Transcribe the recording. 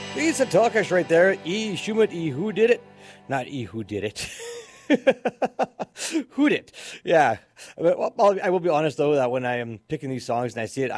Lisa Talkish right there. E. Schumit, E. Who did it? Not E. Who did it. Who did? Yeah. I will be honest though that when I am picking these songs and I see it,